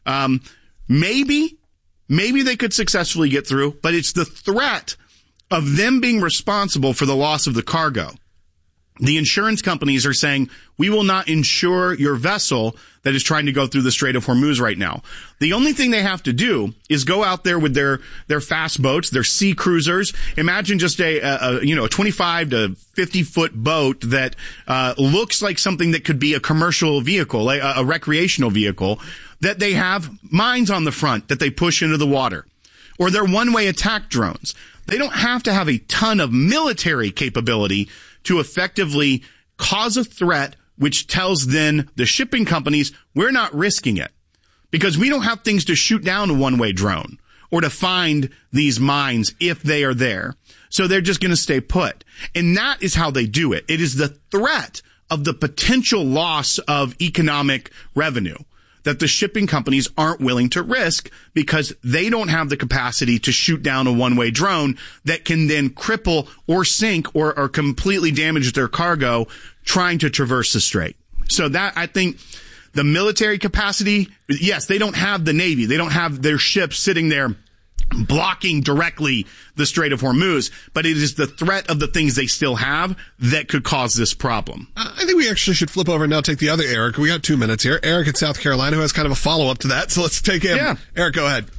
Maybe they could successfully get through, but it's the threat of them being responsible for the loss of the cargo. The insurance companies are saying, we will not insure your vessel that is trying to go through the Strait of Hormuz right now. The only thing they have to do is go out there with their fast boats, their sea cruisers. Imagine just a 25 to 50 foot boat that looks like something that could be a commercial vehicle, a recreational vehicle, that they have mines on the front that they push into the water, or their one-way attack drones. They don't have to have a ton of military capability to effectively cause a threat, which tells then the shipping companies, we're not risking it because we don't have things to shoot down a one-way drone or to find these mines if they are there. So they're just going to stay put. And that is how they do it. It is the threat of the potential loss of economic revenue that the shipping companies aren't willing to risk because they don't have the capacity to shoot down a one-way drone that can then cripple or sink or completely damage their cargo trying to traverse the strait. So that, I think, the military capacity, yes, they don't have the Navy. They don't have their ships sitting there blocking directly the Strait of Hormuz, but it is the threat of the things they still have that could cause this problem. I think we actually should flip over and now take the other Eric. We got 2 minutes here. Eric in South Carolina, who has kind of a follow-up to that, so let's take him. Yeah. Eric, go ahead.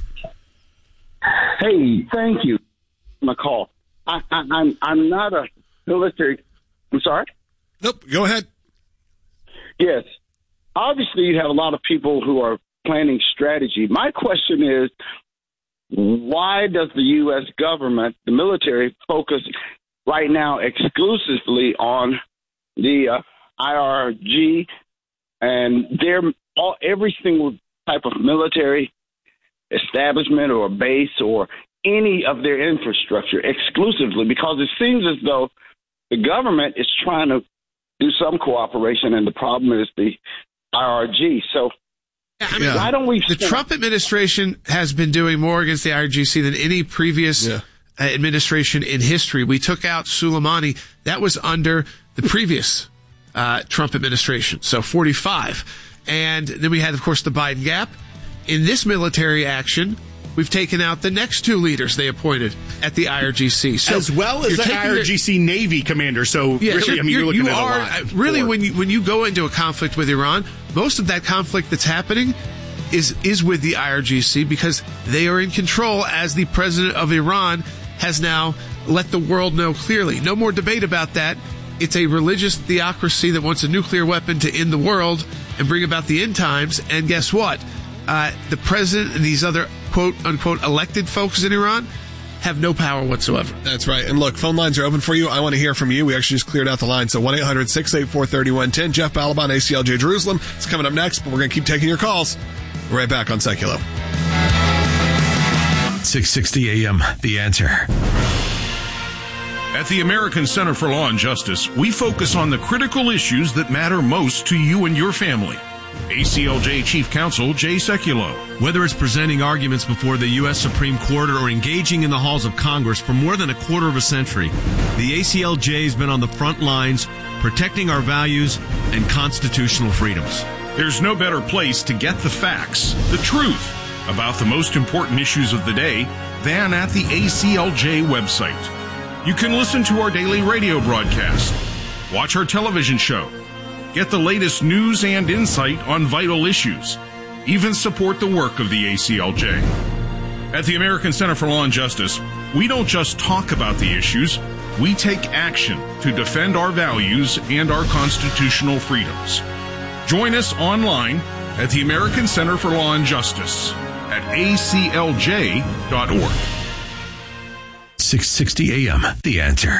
Hey, thank you for my call. I'm not a military. I'm sorry? Nope, go ahead. Yes. Obviously, you have a lot of people who are planning strategy. My question is, why does the U.S. government, the military, focus right now exclusively on the IRG and every single type of military establishment or base or any of their infrastructure exclusively? Because it seems as though the government is trying to do some cooperation, and the problem is the IRG. So why don't we? The Trump administration has been doing more against the IRGC than any previous administration in history. We took out Soleimani. That was under the previous Trump administration, so 45. And then we had, of course, the Biden gap. In this military action, we've taken out the next two leaders they appointed at the IRGC. So as well as the IRGC Navy commander. So really, you're looking at a lot. Really, when you go into a conflict with Iran, most of that conflict that's happening is with the IRGC because they are in control, as the president of Iran has now let the world know clearly. No more debate about that. It's a religious theocracy that wants a nuclear weapon to end the world and bring about the end times. And guess what? The president and these other quote-unquote elected folks in Iran have no power whatsoever. That's right. And look, phone lines are open for you. I want to hear from you. We actually just cleared out the line. So 1-800-684-3110. Jeff Balaban, ACLJ Jerusalem. It's coming up next, but we're going to keep taking your calls. We're right back on Seculo. 660 AM, The Answer. At the American Center for Law and Justice, we focus on the critical issues that matter most to you and your family. ACLJ Chief Counsel Jay Sekulow. Whether it's presenting arguments before the U.S. Supreme Court or engaging in the halls of Congress for more than a quarter of a century, the ACLJ has been on the front lines protecting our values and constitutional freedoms. There's no better place to get the facts, the truth, about the most important issues of the day than at the ACLJ website. You can listen to our daily radio broadcast, watch our television show, get the latest news and insight on vital issues, even support the work of the ACLJ. At the American Center for Law and Justice, we don't just talk about the issues, we take action to defend our values and our constitutional freedoms. Join us online at the American Center for Law and Justice at aclj.org. 660 AM, The Answer.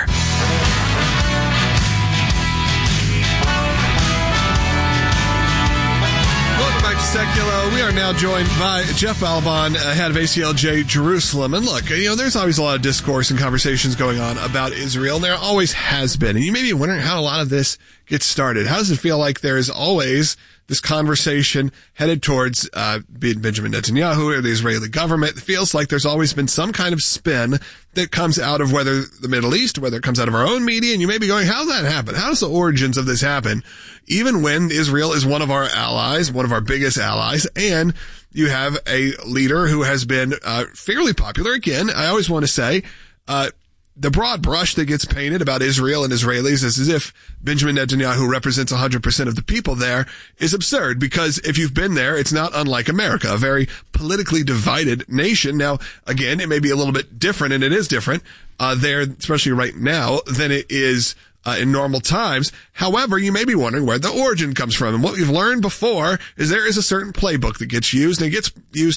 Seculo. We are now joined by Jeff Balaban, head of ACLJ Jerusalem. And look, there's always a lot of discourse and conversations going on about Israel, and there always has been. And you may be wondering how a lot of this gets started. How does it feel like there is always this conversation headed towards, be it Benjamin Netanyahu or the Israeli government? It feels like there's always been some kind of spin that comes out of whether the Middle East, whether it comes out of our own media, and you may be going, how's that happen? How does the origins of this happen? Even when Israel is one of our allies, one of our biggest allies, and you have a leader who has been fairly popular. Again, I always want to say, the broad brush that gets painted about Israel and Israelis is as if Benjamin Netanyahu represents 100% of the people there is absurd, because if you've been there, it's not unlike America, a very politically divided nation. Now, again, it may be a little bit different, and it is different there, especially right now, than it is in normal times. However, you may be wondering where the origin comes from. And what we've learned before is there is a certain playbook that gets used, and it gets used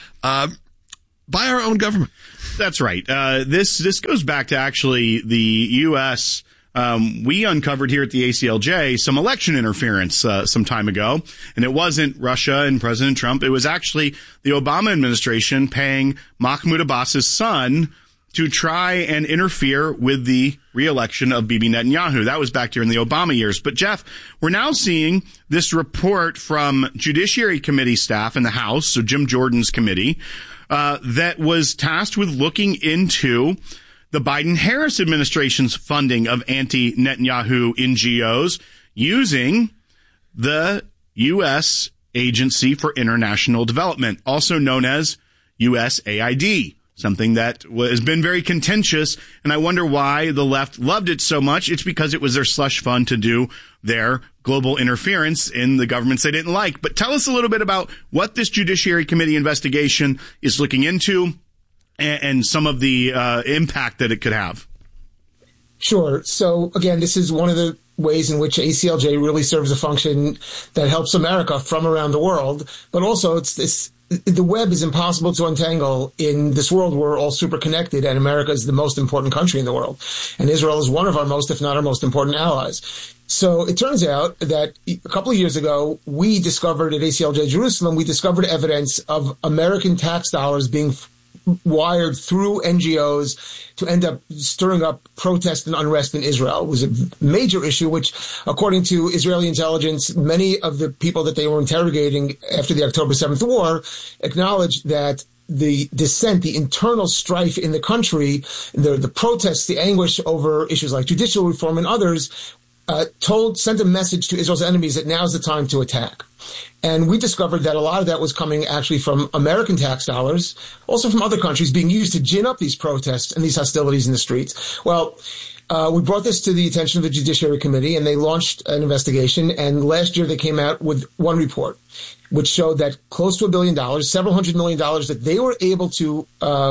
by our own government. That's right. This goes back to actually the U.S. We uncovered here at the ACLJ some election interference some time ago, and it wasn't Russia and President Trump. It was actually the Obama administration paying Mahmoud Abbas's son to try and interfere with the re-election of Bibi Netanyahu. That was back during the Obama years. But, Jeff, we're now seeing this report from Judiciary Committee staff in the House, so Jim Jordan's committee, that was tasked with looking into the Biden-Harris administration's funding of anti-Netanyahu NGOs using the U.S. Agency for International Development, also known as USAID, something that has been very contentious, and I wonder why the left loved it so much. It's because it was their slush fund to do their global interference in the governments they didn't like. But tell us a little bit about what this Judiciary Committee investigation is looking into and some of the impact that it could have. Sure. So, again, this is one of the ways in which ACLJ really serves a function that helps America from around the world, but also the web is impossible to untangle in this world. We're all super connected, and America is the most important country in the world. And Israel is one of our most, if not our most important allies. So it turns out that a couple of years ago, we discovered at ACLJ Jerusalem, we discovered evidence of American tax dollars being wired through NGOs to end up stirring up protest and unrest in Israel. It was a major issue, which, according to Israeli intelligence, many of the people that they were interrogating after the October 7th war acknowledged that the dissent, the internal strife in the country, the protests, the anguish over issues like judicial reform and others, sent a message to Israel's enemies that now's the time to attack. And we discovered that a lot of that was coming actually from American tax dollars, also from other countries, being used to gin up these protests and these hostilities in the streets. Well, we brought this to the attention of the Judiciary Committee, and they launched an investigation. And last year they came out with one report, which showed that close to $1 billion, several $100 million that they were able to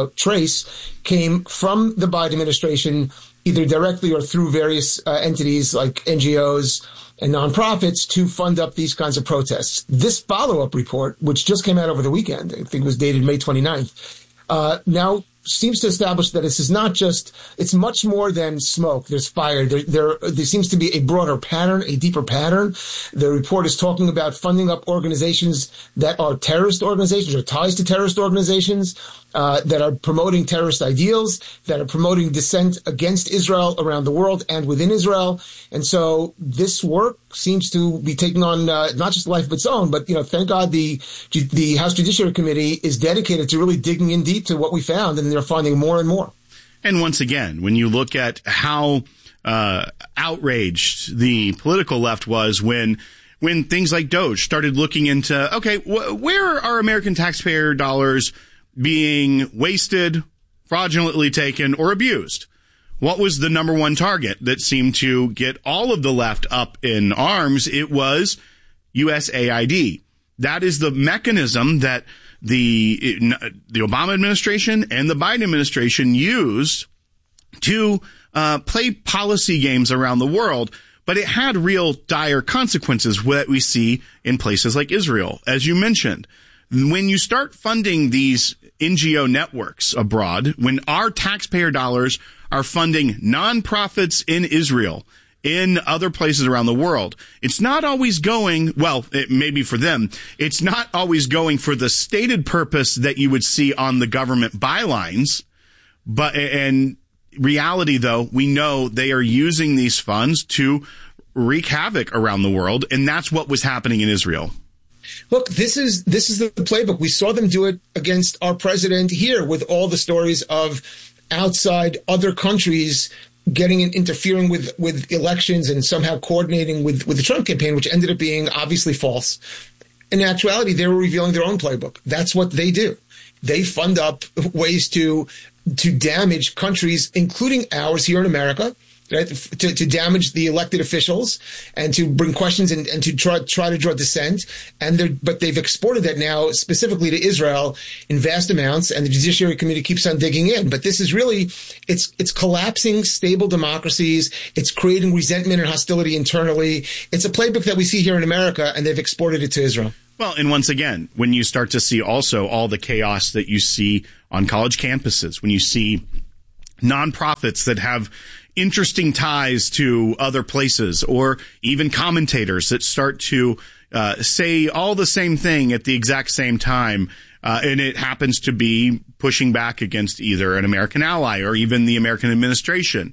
trace came from the Biden administration, either directly or through various entities like NGOs and nonprofits, to fund up these kinds of protests. This follow-up report, which just came out over the weekend, I think it was dated May 29th, now seems to establish that this is not just, it's much more than smoke. There's fire. There seems to be a broader pattern, a deeper pattern. The report is talking about funding up organizations that are terrorist organizations or ties to terrorist organizations, that are promoting terrorist ideals, that are promoting dissent against Israel around the world and within Israel. And so this work seems to be taking on not just a life of its own, but, thank God the House Judiciary Committee is dedicated to really digging in deep to what we found, and they're finding more and more. And once again, when you look at how outraged the political left was when things like Doge started looking into, okay, where are American taxpayer dollars being wasted, fraudulently taken, or abused? What was the number one target that seemed to get all of the left up in arms? It was USAID. That is the mechanism that the Obama administration and the Biden administration used to play policy games around the world. But it had real dire consequences that we see in places like Israel, as you mentioned. When you start funding these NGO networks abroad, when our taxpayer dollars are funding nonprofits in Israel, in other places around the world, it's not always going, well, it may be for them, it's not always going for the stated purpose that you would see on the government bylines. But in reality, though, we know they are using these funds to wreak havoc around the world, and that's what was happening in Israel. Look, this is the playbook. We saw them do it against our president here with all the stories of outside other countries getting and interfering with elections and somehow coordinating with the Trump campaign, which ended up being obviously false. In actuality, they were revealing their own playbook. That's what they do. They fund up ways to damage countries, including ours here in America, right? To damage the elected officials and to bring questions and to try to draw dissent. But they've exported that now specifically to Israel in vast amounts, and the Judiciary Committee keeps on digging in. But this is really, it's collapsing stable democracies. It's creating resentment and hostility internally. It's a playbook that we see here in America, and they've exported it to Israel. Well, and once again, when you start to see also all the chaos that you see on college campuses, when you see nonprofits that have interesting ties to other places, or even commentators that start to say all the same thing at the exact same time, and it happens to be pushing back against either an American ally or even the American administration.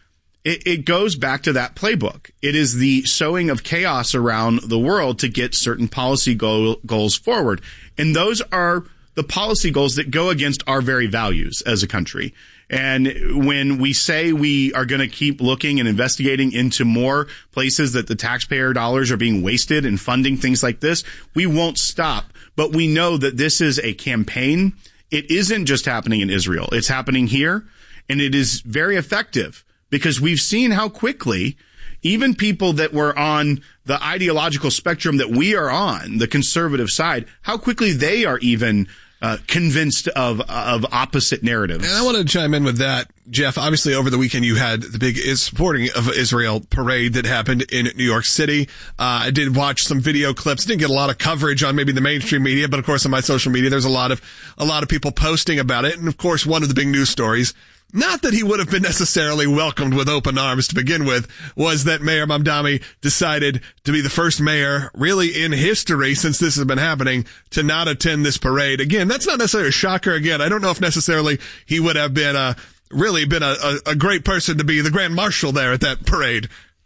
It goes back to that playbook. It is the sowing of chaos around the world to get certain policy goals forward. And those are the policy goals that go against our very values as a country. And when we say we are going to keep looking and investigating into more places that the taxpayer dollars are being wasted and funding things like this, we won't stop. But we know that this is a campaign. It isn't just happening in Israel. It's happening here, and it is very effective. Because we've seen how quickly even people that were on the ideological spectrum that we are on, the conservative side, how quickly they are even convinced of opposite narratives. And I want to chime in with that, Jeff. Obviously, over the weekend, you had the big supporting of Israel parade that happened in New York City. I did watch some video clips. Didn't get a lot of coverage on maybe the mainstream media, but of course on my social media, there's a lot of people posting about it. And of course, one of the big news stories, not that he would have been necessarily welcomed with open arms to begin with, was that Mayor Mamdani decided to be the first mayor really in history since this has been happening to not attend this parade. Again, that's not necessarily a shocker. Again, I don't know if necessarily he would have been a great person to be the grand marshal there at that parade.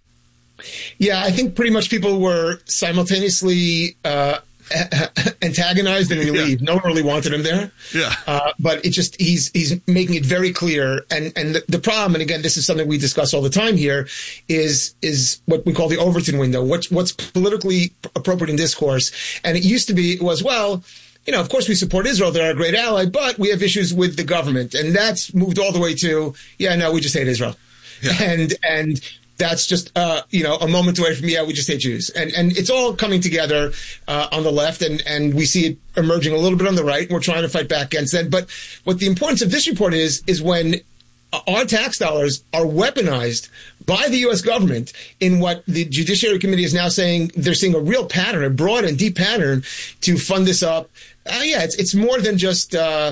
Yeah, I think pretty much people were simultaneously antagonized and relieved. Yeah. No one really wanted him there. Yeah. But it just, he's making it very clear. And the problem, and again, this is something we discuss all the time here, is what we call the Overton window. What's politically appropriate in discourse. And it used to be, it was, well, you know, of course we support Israel. They're our great ally, but we have issues with the government. And that's moved all the way to, yeah, no, we just hate Israel. Yeah. And that's just, a moment away from, we just hate Jews. And it's all coming together on the left, and we see it emerging a little bit on the right, and we're trying to fight back against that. But what the importance of this report is when our tax dollars are weaponized by the U.S. government in what the Judiciary Committee is now saying they're seeing a real pattern, a broad and deep pattern to fund this up. It's more than just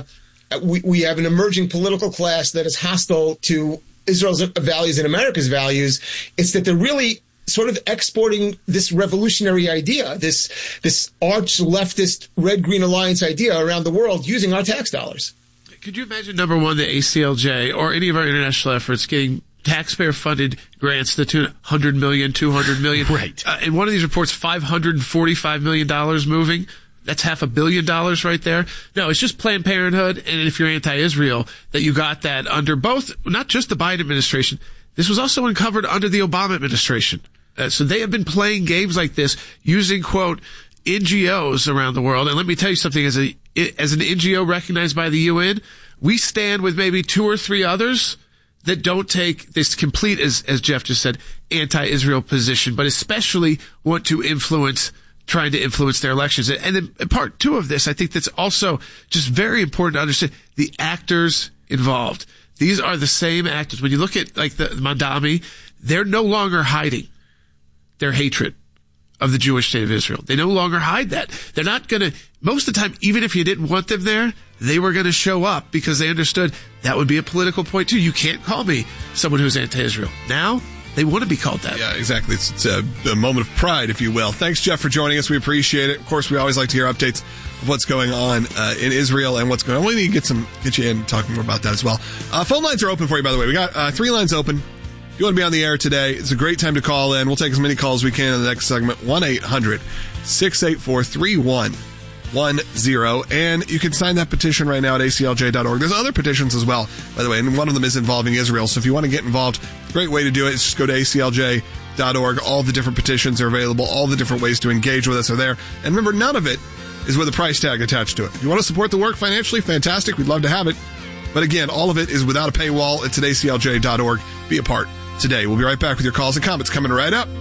we have an emerging political class that is hostile to Israel's values and America's values. It's that they're really sort of exporting this revolutionary idea, this arch leftist red-green alliance idea around the world using our tax dollars. Could you imagine, number one, the ACLJ or any of our international efforts getting taxpayer-funded grants to the tune of $100 million, $200 million? Right. In one of these reports, $545 million moving. That's $500 million right there. No, it's just Planned Parenthood, and if you're anti-Israel, that you got that under both, not just the Biden administration. This was also uncovered under the Obama administration. So they have been playing games like this using, quote, NGOs around the world. And let me tell you something, as an NGO recognized by the UN, we stand with maybe two or three others that don't take this complete, as Jeff just said, anti-Israel position, but especially want to trying to influence their elections. And then part two of this, I think that's also just very important to understand the actors involved. These are the same actors. When you look at like the Mamdani, they're no longer hiding their hatred of the Jewish state of Israel. They no longer hide that. They're not going to, most of the time, even if you didn't want them there, they were going to show up because they understood that would be a political point too. You can't call me someone who's anti-Israel. Now, they want to be called that. Yeah, exactly. It's a moment of pride, if you will. Thanks, Jeff, for joining us. We appreciate it. Of course, we always like to hear updates of what's going on in Israel and what's going on. We need to get you in talking more about that as well. Phone lines are open for you, by the way. We got 3 lines open. If you want to be on the air today, it's a great time to call in. We'll take as many calls as we can in the next segment. 1-800-684-3145. And you can sign that petition right now at aclj.org. There's other petitions as well, by the way, and one of them is involving Israel. So if you want to get involved, great way to do it is just go to aclj.org. All the different petitions are available. All the different ways to engage with us are there. And remember, none of it is with a price tag attached to it. If you want to support the work financially, fantastic. We'd love to have it. But again, all of it is without a paywall. It's at aclj.org. Be a part today. We'll be right back with your calls and comments coming right up.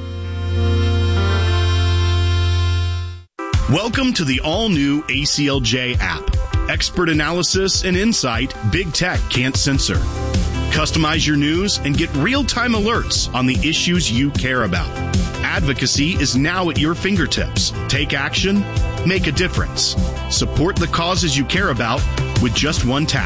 Welcome to the all-new ACLJ app. Expert analysis and insight big tech can't censor. Customize your news and get real-time alerts on the issues you care about. Advocacy is now at your fingertips. Take action, make a difference. Support the causes you care about with just one tap.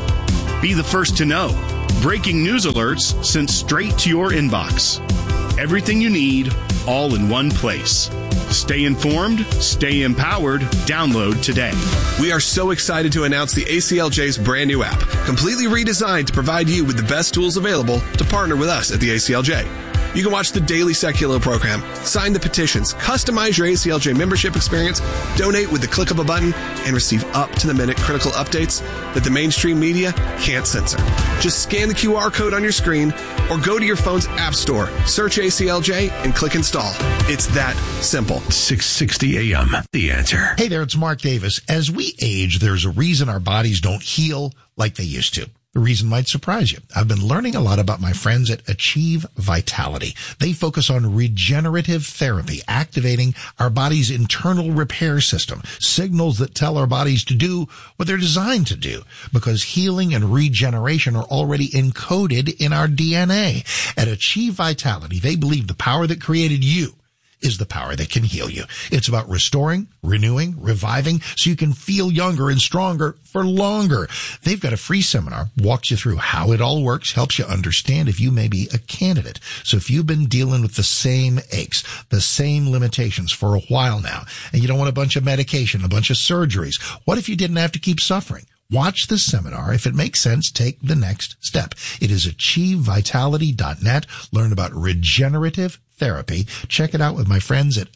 Be the first to know. Breaking news alerts sent straight to your inbox. Everything you need, all in one place. Stay informed, stay empowered. Download today. We are so excited to announce the ACLJ's brand new app, completely redesigned to provide you with the best tools available to partner with us at the ACLJ. You can watch the daily Secular program, sign the petitions, customize your ACLJ membership experience, donate with the click of a button, and receive up-to-the-minute critical updates that the mainstream media can't censor. Just scan the QR code on your screen or go to your phone's app store, search ACLJ, and click install. It's that simple. 660 AM, The Answer. Hey there, it's Mark Davis. As we age, there's a reason our bodies don't heal like they used to. The reason might surprise you. I've been learning a lot about my friends at Achieve Vitality. They focus on regenerative therapy, activating our body's internal repair system, signals that tell our bodies to do what they're designed to do, because healing and regeneration are already encoded in our DNA. At Achieve Vitality, they believe the power that created you is the power that can heal you. It's about restoring, renewing, reviving, so you can feel younger and stronger for longer. They've got a free seminar, walks you through how it all works, helps you understand if you may be a candidate. So if you've been dealing with the same aches, the same limitations for a while now, and you don't want a bunch of medication, a bunch of surgeries, what if you didn't have to keep suffering? Watch the seminar. If it makes sense, take the next step. It is achievevitality.net. Learn about regenerative therapy. Check it out with my friends at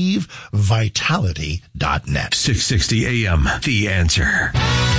achievevitality.net. 660 AM, The Answer.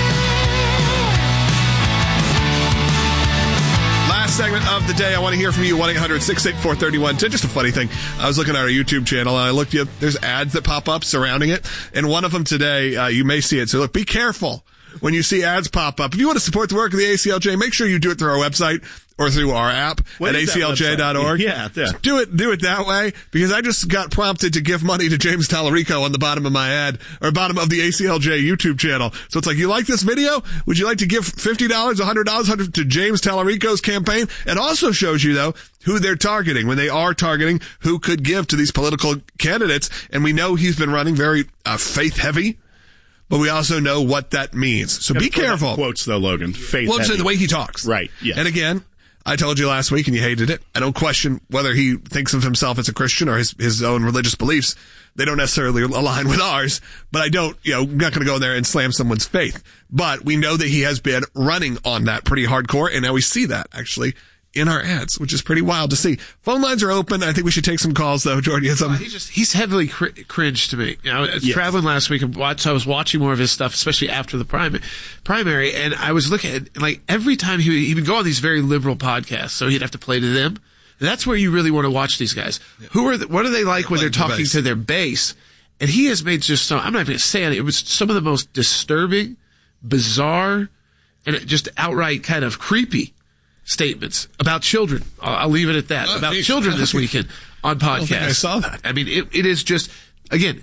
Last segment of the day, I want to hear from you, 1-800-684-3110. Just a funny thing. I was looking at our YouTube channel, and I looked at, there's ads that pop up surrounding it, and one of them today, you may see it. So look, be careful when you see ads pop up. If you want to support the work of the ACLJ, make sure you do it through our website or through our app at aclj.org. Yeah. Do it that way, because I just got prompted to give money to James Tallarico on the bottom of my ad, or bottom of the ACLJ YouTube channel. So it's like, you like this video? Would you like to give $50, $100 to James Tallarico's campaign? It also shows you, though, who they're targeting when they are targeting who could give to these political candidates. And we know he's been running very faith heavy, but we also know what that means. So be careful. Quotes though, Logan. Faith well, heavy. So the way he talks. Right. Yeah. And again, I told you last week and you hated it. I don't question whether he thinks of himself as a Christian or his own religious beliefs. They don't necessarily align with ours, but I don't, I'm not going to go in there and slam someone's faith. But we know that he has been running on that pretty hardcore, and now we see that actually in our ads, which is pretty wild to see. Phone lines are open. I think we should take some calls, though. Jordan, you had something? He's heavily cringe to me. I was traveling last week, and I was watching more of his stuff, especially after the primary, and I was looking at, like, every time he would go on these very liberal podcasts, so he'd have to play to them. And that's where you really want to watch these guys. Yeah. What are they like when they're talking to their base? And he has made just I'm not even going to say it was some of the most disturbing, bizarre, and just outright kind of creepy statements about children. I'll leave it at that. About children this weekend on podcasts. I don't think I saw that. I mean, it is just, again,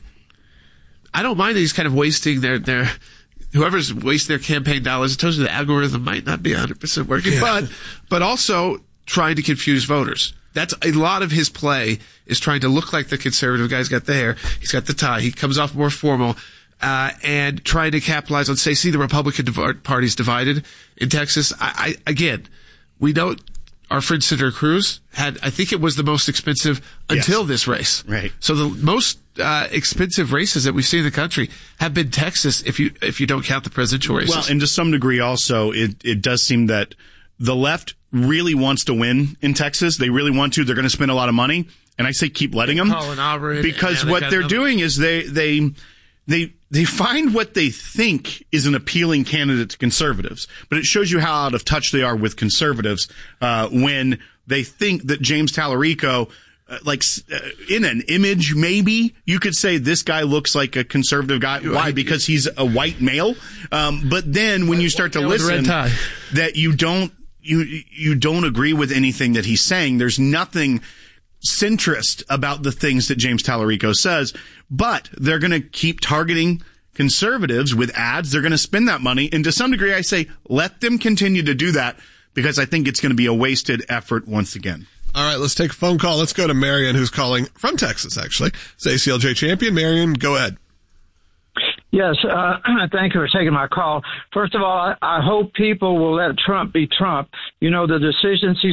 I don't mind that he's kind of wasting their whoever's wasting their campaign dollars. It tells you the algorithm might not be 100% working, but also trying to confuse voters. That's a lot of his play, is trying to look like the conservative guy's got the hair, he's got the tie, he comes off more formal, and trying to capitalize on, see the Republican Party's divided in Texas. Again, we know our friend Senator Cruz had, I think it was the most expensive until this race. Right. So the most expensive races that we've seen in the country have been Texas, if you don't count the presidential races. Well, and to some degree also, it does seem that the left really wants to win in Texas. They really want to. They're going to spend a lot of money. And I say keep letting them. Colin Auburn, because what they're doing is they they find what they think is an appealing candidate to conservatives, but it shows you how out of touch they are with conservatives when they think that James Tallarico, in an image, maybe you could say this guy looks like a conservative guy. Why? Because he's a white male. But then when you start to listen, that you don't agree with anything that he's saying. There's nothing centrist about the things that James Tallarico says, but they're going to keep targeting conservatives with ads. They're going to spend that money. And to some degree, I say, let them continue to do that, because I think it's going to be a wasted effort once again. All right, let's take a phone call. Let's go to Marion, who's calling from Texas, actually. It's ACLJ champion. Marion, go ahead. Yes, thank you for taking my call. First of all, I hope people will let Trump be Trump. You know, the decisions he